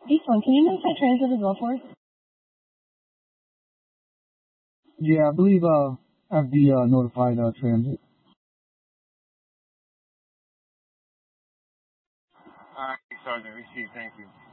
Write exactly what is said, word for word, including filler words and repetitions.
Eastland, can you notify transit as well for us? Yeah, I believe uh, I've be uh, notified uh, transit. All right, Sergeant, received. Thank you.